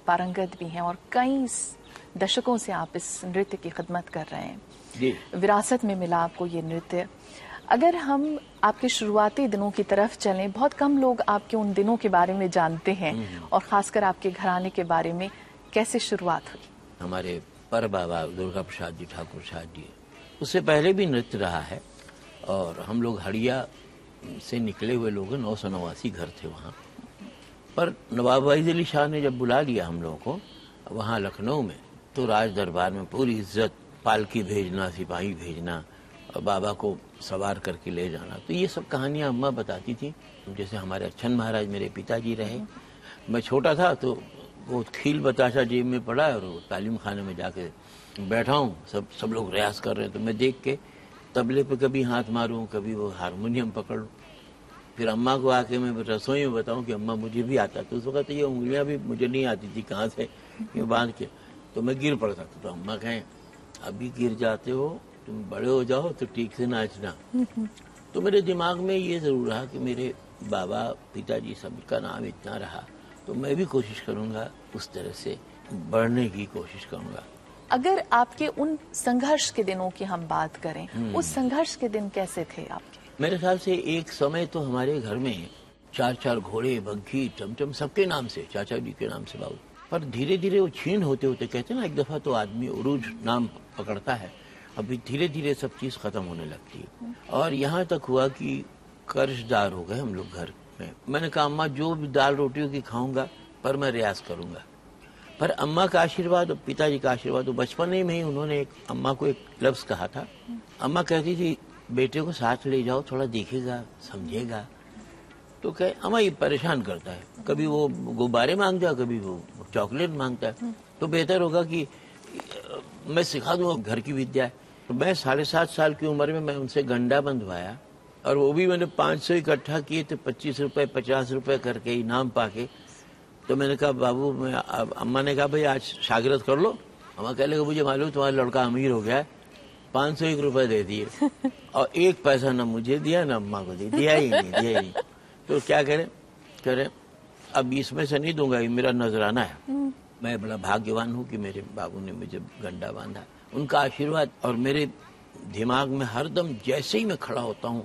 पारंगत भी हैं और कई दशकों से आप इस नृत्य की खिदमत कर रहे हैं जी। विरासत में मिला आपको ये नृत्य। अगर हम आपके शुरुआती दिनों की तरफ चलें, बहुत कम लोग आपके उन दिनों के बारे में जानते हैं और खासकर आपके घराने के बारे में, कैसे शुरुआत हुई? हमारे पर बाबा दुर्गा प्रसाद जी ठाकुर साहब जी, उससे पहले भी नृत्य रहा है और हम लोग हड़िया से निकले हुए लोग, 989 घर थे वहाँ पर। नवाब वाइज अली शाह ने जब बुला लिया हम लोगों को वहाँ लखनऊ में, तो राज दरबार में पूरी इज्जत, पालकी भेजना, सिपाही भेजना और बाबा को सवार करके ले जाना, तो ये सब कहानियां अम्मा बताती थी। जैसे हमारे अच्छन महाराज मेरे पिताजी रहे, मैं छोटा था तो वो खील बताशा जेब में पड़ा और वो तालीम खाने में जाके बैठा हूँ, सब लोग रियाज कर रहे हैं, तो मैं देख के तबले पे कभी हाथ मारूं, कभी वो हारमोनियम पकड़ूं। फिर अम्मा को आके मैं रसोई में बताऊं कि अम्मा मुझे भी आता, तो उस वक्त ये उंगलियां भी मुझे नहीं आती थी कहाँ से ये बांध के, तो मैं गिर पड़ता था। तो अम्मा कहें अभी गिर जाते हो, तुम बड़े हो जाओ तो ठीक से नाचना। तो मेरे दिमाग में ये जरूर रहा कि मेरे बाबा पिताजी सबका नाम इतना रहा, तो मैं भी कोशिश करूंगा उस तरह से बढ़ने की कोशिश करूंगा। अगर आपके उन संघर्ष के दिनों की हम बात करें, उस संघर्ष के दिन कैसे थे आपके? मेरे ख्याल से एक समय तो हमारे घर में 4 घोड़े, बग्घी, चमचम सबके नाम से, चाचा जी के नाम से बाबू, पर धीरे धीरे वो छीन होते होते, कहते हैं ना एक दफा तो आदमी उरूज नाम पकड़ता है, अभी धीरे धीरे सब चीज खत्म होने लगती है। और यहाँ तक हुआ कि कर्जदार हो गए हम लोग घर में। मैंने कहा अम्मा जो भी दाल रोटियों की खाऊंगा पर मैं रियाज करूंगा। पर अम्मा का आशीर्वाद और पिताजी का आशीर्वाद, तो बचपन में ही उन्होंने अम्मा को एक लफ्ज कहा था। अम्मा कहती थी बेटे को साथ ले जाओ, थोड़ा देखेगा समझेगा। तो कहे अम्मा ये परेशान करता है, कभी वो गुब्बारे मांगता है, कभी वो चॉकलेट मांगता है, तो बेहतर होगा कि मैं सिखा दूंगा घर की विद्या है। तो मैं 7.5 साल की उम्र में मैं उनसे गंडा बंधवाया और वो भी मैंने 500 इकट्ठा किए थे, 25 रुपए 50 रुपए करके इनाम पाके। तो मैंने कहा बाबू, मैं अम्मा ने कहा भाई आज शागिर्द कर लो। अम्मा कह लगे मुझे मालूम तुम्हारा लड़का अमीर हो गया है, 501 रुपए दे दिए और 1 पैसा न मुझे दिया न अम्मा को दिया ही नहीं। तो क्या करें अब इसमें से नहीं दूंगा, ये मेरा नजराना है। मैं बड़ा भाग्यवान हूँ कि मेरे बाबू ने मुझे गंडा बांधा, उनका आशीर्वाद। और मेरे दिमाग में हरदम जैसे ही मैं खड़ा होता हूँ,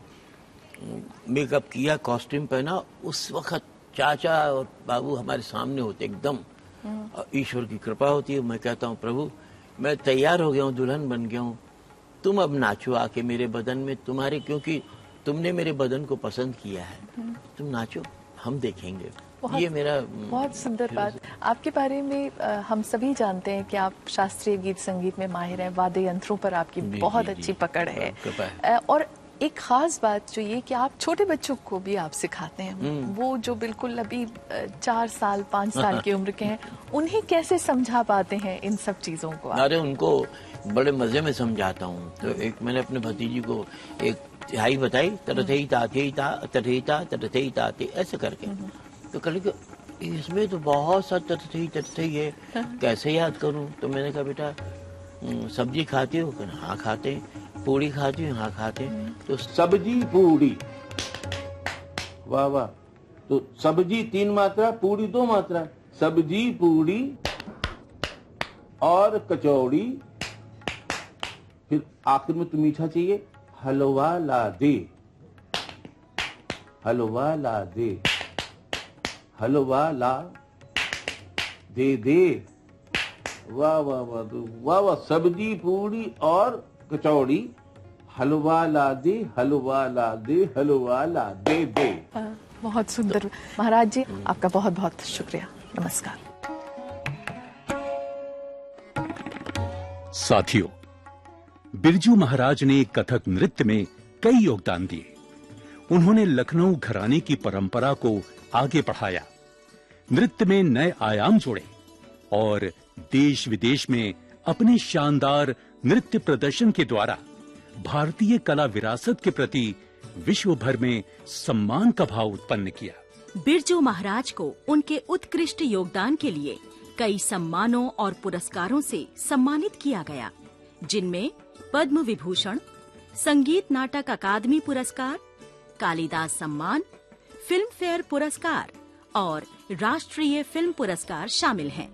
मेकअप किया, कॉस्ट्यूम पहना, उस वक्त चाचा और बाबू हमारे सामने होते एकदम, और ईश्वर की कृपा होती है। मैं कहता हूँ प्रभु मैं तैयार हो गया हूँ, दुल्हन बन गया हूँ, तुम अब नाचो आके मेरे बदन में, तुम्हारे क्योंकि तुमने मेरे बदन को पसंद किया है, तुम नाचो, हम देखेंगे। ये मेरा बहुत सुंदर बात। आपके बारे में हम सभी जानते हैं कि आप शास्त्रीय गीत संगीत में माहिर हैं, वाद्य यंत्रों पर आपकी बहुत अच्छी पकड़ है। और एक खास बात जो ये कि आप छोटे बच्चों को भी आप सिखाते हैं, वो जो बिल्कुल अभी 4 साल 5 साल की उम्र के हैं, उन्हें कैसे समझा पाते हैं इन सब चीजों को? अरे उनको बड़े मजे में समझाता हूँ। तो एक मैंने अपने भतीजी को एक तिहाई बताई, तरथई ताते ताते ऐसे करके। तो कल इसमें तो बहुत सा तरथई है, कैसे याद करूं? तो मैंने कहा बेटा सब्जी खाती हो? हाँ खाते हैं। पूड़ी खाती हो? हाँ खाते हैं। तो सब्जी पूड़ी, वाह वाह। तो सब्जी 3 मात्रा, पूड़ी 2 मात्रा, सब्जी पूड़ी और कचौड़ी, फिर आखिर में तो मीठा चाहिए, हलवा ला दे, हलवा ला दे, हलवा ला दे। वाह वाह वाह वाह वाह। सब्जी पूड़ी और कचौड़ी, हलवा ला दे, हलवा ला दे, हलवा ला दे। बहुत सुंदर। महाराज जी आपका बहुत बहुत शुक्रिया, नमस्कार। साथियों, बिरजू महाराज ने कथक नृत्य में कई योगदान दिए। उन्होंने लखनऊ घराने की परंपरा को आगे बढ़ाया, नृत्य में नए आयाम जोड़े और देश विदेश में अपने शानदार नृत्य प्रदर्शन के द्वारा भारतीय कला विरासत के प्रति विश्व भर में सम्मान का भाव उत्पन्न किया। बिरजू महाराज को उनके उत्कृष्ट योगदान के लिए कई सम्मानों और पुरस्कारों से सम्मानित किया गया, जिनमें पद्म विभूषण, संगीत नाटक अकादमी पुरस्कार, कालिदास सम्मान, फिल्म फेयर पुरस्कार और राष्ट्रीय फिल्म पुरस्कार शामिल हैं।